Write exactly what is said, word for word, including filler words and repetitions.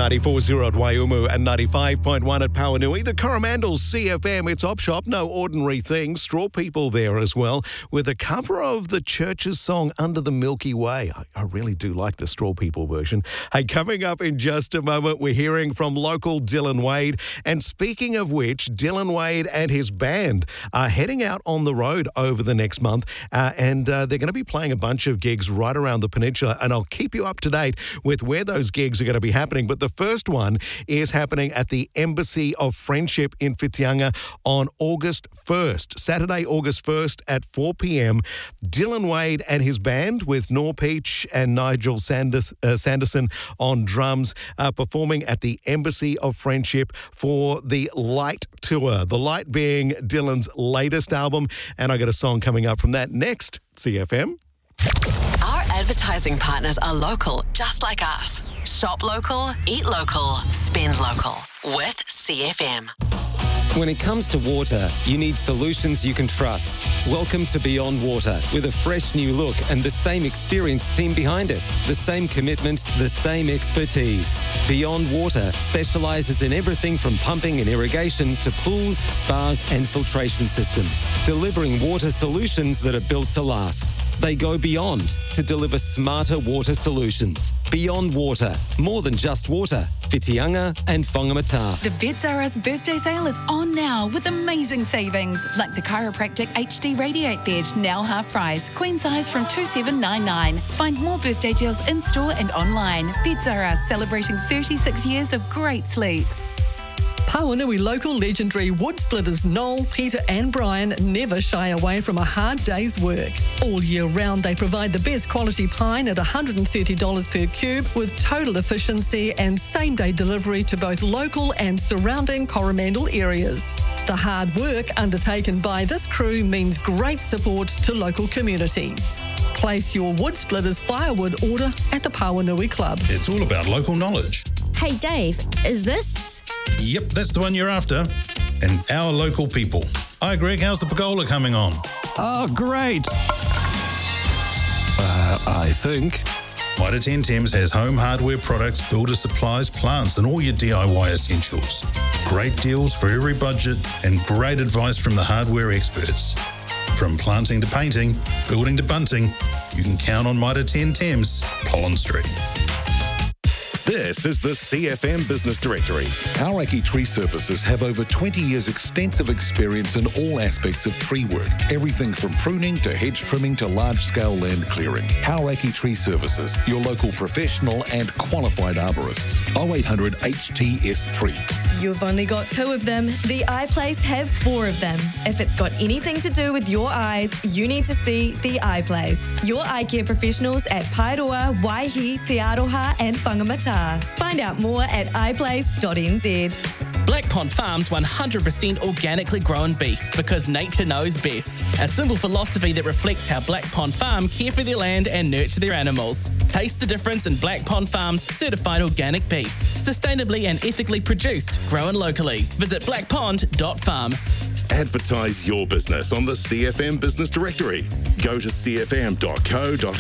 ninety-four point zero at Waiumu and ninety-five point one at Pauanui. The Coromandel C F M, it's Op Shop, no ordinary thing. Straw People there as well, with a cover of the Church's song Under the Milky Way. I, I really do like the Straw People version. Hey, coming up in just a moment, we're hearing from local Dylan Wade. And speaking of which, Dylan Wade and his band are heading out on the road over the next month, uh, and uh, they're going to be playing a bunch of gigs right around the peninsula, and I'll keep you up to date with where those gigs are going to be happening. But the first one is happening at the Embassy of Friendship in Whitianga on August first. Saturday, August first at four p.m. Dylan Wade and his band with Nor Peach and Nigel Sanders, uh, Sanderson on drums are performing at the Embassy of Friendship for the Light Tour. The Light being Dylan's latest album, and I got a song coming up from that next, C F M. Our advertising partners are local, just like us. Shop local, eat local, spend local with C F M. When it comes to water, you need solutions you can trust. Welcome to Beyond Water, with a fresh new look and the same experienced team behind it. The same commitment, the same expertise. Beyond Water specialises in everything from pumping and irrigation to pools, spas and filtration systems, delivering water solutions that are built to last. They go beyond to deliver smarter water solutions. Beyond Water, more than just water. Whitianga and Whangamata. The Vets R Us birthday sale is on now with amazing savings, like the Chiropractic H D Radiate Bed, now half price, queen size from two seven nine nine. Find more birthday deals in store and online. Vets R Us, celebrating thirty-six years of great sleep. Pauanui local legendary wood splitters Noel, Peter and Brian never shy away from a hard day's work. All year round they provide the best quality pine at one hundred thirty dollars per cube with total efficiency and same-day delivery to both local and surrounding Coromandel areas. The hard work undertaken by this crew means great support to local communities. Place your wood splitters firewood order at the Pauanui Club. It's all about local knowledge. Hey Dave, is this... Yep, that's the one you're after. And our local people. Hi Greg, how's the pergola coming on? Oh, great. Uh, I think. Mitre ten Thames has home hardware products, builder supplies, plants and all your D I Y essentials. Great deals for every budget and great advice from the hardware experts. From planting to painting, building to bunting, you can count on Mitre ten Thames, Pollen Street. This is the C F M Business Directory. Hauraki Tree Services have over twenty years extensive experience in all aspects of tree work. Everything from pruning to hedge trimming to large-scale land clearing. Hauraki Tree Services, your local professional and qualified arborists. oh eight hundred H T S Tree. You've only got two of them. The Eye Place have four of them. If it's got anything to do with your eyes, you need to see The Eye Place. Your eye care professionals at Paeroa, Waihi, Te Aroha and Whangamata. Find out more at i place dot n z. Black Pond Farms one hundred percent organically grown beef, because nature knows best. A simple philosophy that reflects how Black Pond Farm care for their land and nurture their animals. Taste the difference in Black Pond Farm's certified organic beef. Sustainably and ethically produced, grown locally. Visit black pond dot farm. Advertise your business on the C F M Business Directory. Go to c f m dot co dot